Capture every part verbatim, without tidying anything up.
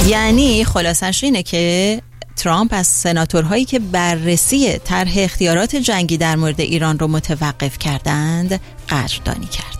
یعنی خلاصش اینه که ترامپ از سناتورهایی که بررسی طرح اختیارات جنگی در مورد ایران رو متوقف کردند قدردانی کرد.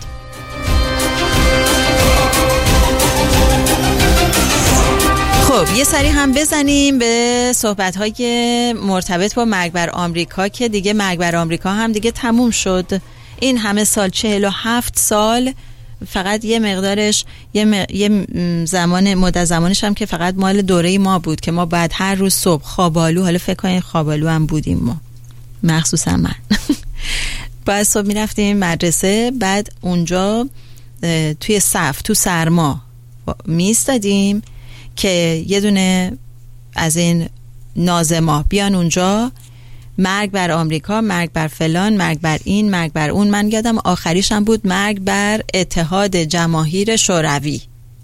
خب یه سری هم بزنیم به صحبت‌های مرتبط با مرگ بر آمریکا که دیگه مرگ بر آمریکا هم دیگه تموم شد. این همه سال، چهل و هفت سال، فقط یه مقدارش یه, م... یه زمان مدت زمانش هم که فقط مال دوره ما بود که ما بعد هر روز صبح خوابالو، حالا فکر کنین خوابالو هم بودیم ما، مخصوصا من بعد صبح میرفتیم مدرسه، بعد اونجا توی صف تو سرما میستادیم که یه دونه از این ناظما بیان اونجا مرگ بر آمریکا، مرگ بر فلان، مرگ بر این، مرگ بر اون. من یادم آخریش هم بود مرگ بر اتحاد جماهیر شوروی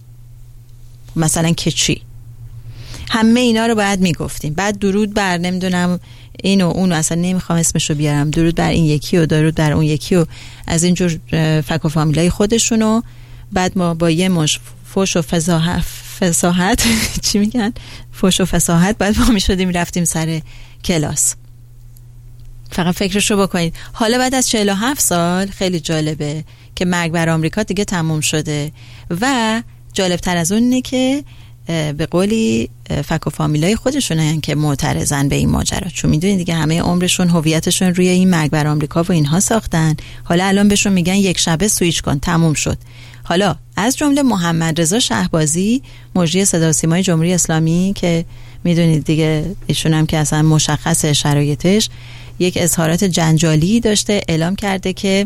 مثلا که چی. همه اینا رو باید میگفتیم. بعد درود بر نمیدونم این و اون، اصلا نمیخوام اسمشو بیارم، درود بر این یکی و درود بر اون یکی و از اینجور فک و فامیلای خودشونو. بعد ما با یه مش فوش و فضاحت فصاحت چی میگن فوش و فصاحت بعد ما میشدیم رفتیم سر کلاس. فقط فکرشو بکنید. حالا بعد از چهل و هفت سال خیلی جالبه که مرگ بر آمریکا دیگه تموم شده و جالبتر از اون اینه که به قولی فک و فامیلای خودشونن که معترضن به این ماجرا، چون میدونید دیگه همه عمرشون هویتشون روی این مرگ بر آمریکا و اینها ساختن. حالا الان بهشون میگن یک شبه سویچ کن، تموم شد. حالا از جمله محمد رضا شهبازی، مجری صدا و سیمای جمهوری اسلامی که میدونید دیگه ایشون هم که اصلا مشخص شرایطش، یک اظهارات جنجالی داشته، اعلام کرده که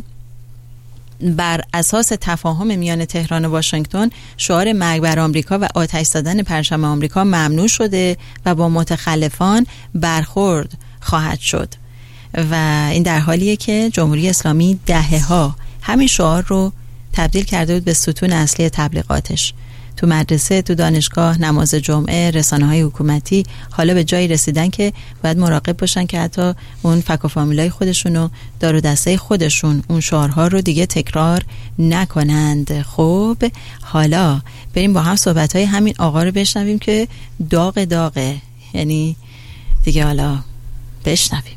بر اساس تفاهم میان تهران و واشنگتن شعار مرگ بر آمریکا و آتش زدن پرچم آمریکا ممنوع شده و با متخلفان برخورد خواهد شد. و این در حالیه که جمهوری اسلامی دهه‌ها همین شعار رو تبدیل کرده بود به ستون اصلی تبلیغاتش. تو مدرسه، تو دانشگاه، نماز جمعه، رسانه‌های حکومتی. حالا به جایی رسیدن که باید مراقب باشن که حتی اون فک و فامیلای خودشون و دار و دسته خودشون اون شعارها رو دیگه تکرار نکنند. خب حالا بریم با هم صحبت‌های همین آقا رو بشنویم که داغ داغه، یعنی دیگه حالا بشنویم.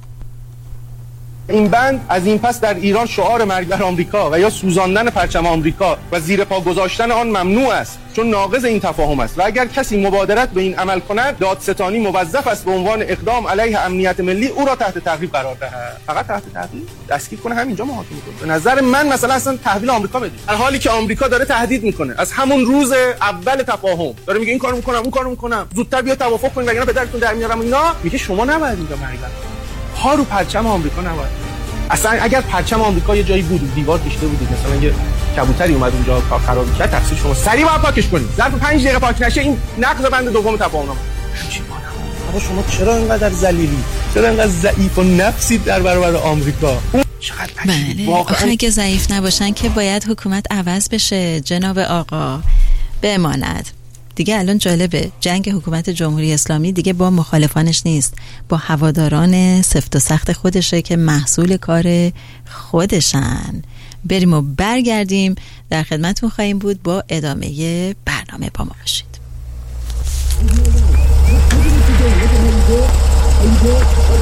این بند از این پس در ایران شعار مرگ بر آمریکا و یا سوزاندن پرچم آمریکا و زیر پا گذاشتن آن ممنوع است، چون ناقض این تفاهم است و اگر کسی مبادرت به این عمل کند دادستانی موظف است به عنوان اقدام علیه امنیت ملی او را تحت تعقیب قرار دهد. فقط تحت تعقیب دستگیر کنه، همینجا محاکمه کنه. به نظر من مثلا اصلا تحویل آمریکا بدید، در حالی که آمریکا داره تهدید میکنه از همون روز اول تفاهم، داره میگه این کارو میکنم اون کارو میکنم، زودتر بیا توافق کنید وگرنه پدرتون در میارم. اینا میگه شما نباید اینجا مرگ ها رو پرچم آمریکا نباید. اصلا اگر پرچم آمریکا یه جایی بود دیوار کشیده بودید، مثلا یه کبوتری اومد اونجا کار خراب کرد، تقصیر شما، سریع باید پاکش کنید. ظرف پنج دقیقه پاک نشه این نقض بند دوم تفاهم. چی بابا شما چرا اینقدر ذلیلی؟ چرا اینقدر ضعیف و نفسید در برابر آمریکا؟ چقدر بله، واقعا اگه ضعیف نباشن که باید حکومت عوض بشه جناب آقا، بماند. دیگه الان جالبه جنگ حکومت جمهوری اسلامی دیگه با مخالفانش نیست، با هواداران سفت و سخت خودشه که محصول کار خودشن. بریم و برگردیم، در خدمتتون خواهیم بود با ادامه برنامه. با ما باشید.